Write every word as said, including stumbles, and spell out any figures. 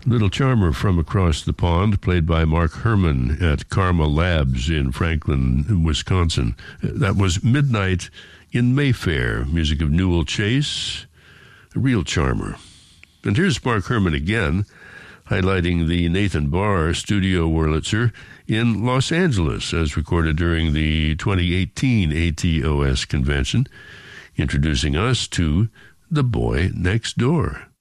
Little Charmer from Across the Pond, played by Mark Herman at Karma Labs in Franklin, Wisconsin. That was Midnight in Mayfair, music of Newell Chase, a real charmer. And here's Mark Herman again, highlighting the Nathan Barr Studio Wurlitzer in Los Angeles, as recorded during the twenty eighteen A T O S convention, introducing us to The Boy Next Door.